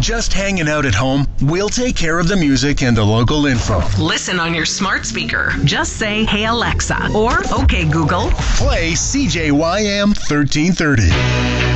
just hanging out at home, we'll take care of the music and the local info. Listen on your smart speaker. Just say, "Hey Alexa," or "Okay Google." Play CJYM 1330.